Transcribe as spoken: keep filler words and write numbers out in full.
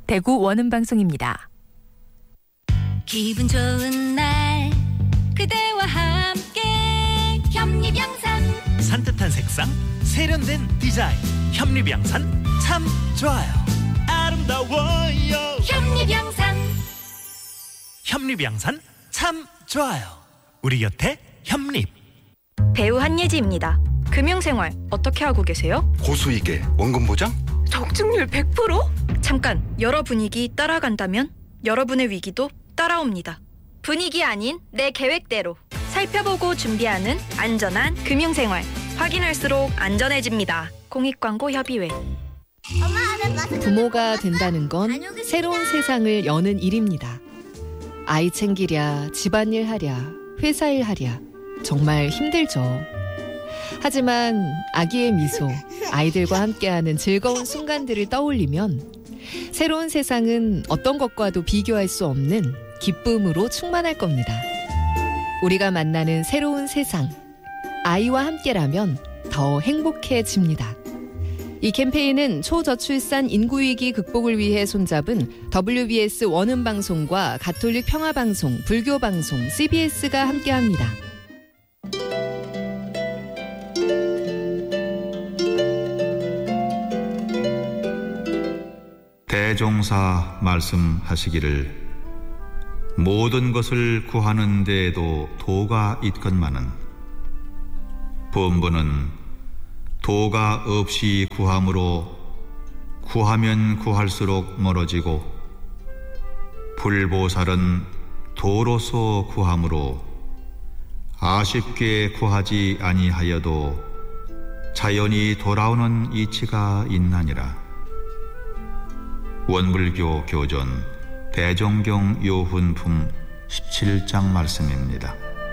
대구 원음방송입니다. 기분 좋은 날 그대와 함께 현미병산 산뜻한 색상 세련된 디자인 현미병산 참 좋아요. 아름다워요. 현미병산 현미병산 참 좋아요. 우리 곁에 현립. 배우 한예지입니다. 금융생활 어떻게 하고 계세요? 고수익에 원금 보장? 적중률 백 퍼센트? 잠깐, 여러 분위기 따라간다면 여러분의 위기도 따라옵니다. 분위기 아닌 내 계획대로 살펴보고 준비하는 안전한 금융생활. 확인할수록 안전해집니다. 공익광고협의회. 부모가 된다는 건 새로운 세상을 여는 일입니다. 아이 챙기랴, 집안일 하랴, 회사일 하랴 정말 힘들죠. 하지만 아기의 미소, 아이들과 함께하는 즐거운 순간들을 떠올리면 새로운 세상은 어떤 것과도 비교할 수 없는 기쁨으로 충만할 겁니다. 우리가 만나는 새로운 세상, 아이와 함께라면 더 행복해집니다. 이 캠페인은 초저출산 인구위기 극복을 위해 손잡은 더블유비에스 원음방송과 가톨릭 평화방송, 불교방송, 씨비에스가 함께합니다. 대종사 말씀하시기를 모든 것을 구하는 데에도 도가 있건만은 본부는 도가 없이 구함으로 구하면 구할수록 멀어지고 불보살은 도로서 구함으로 아쉽게 구하지 아니하여도 자연히 돌아오는 이치가 있나니라. 원불교 교전 대종경 요훈품 십칠 장 말씀입니다.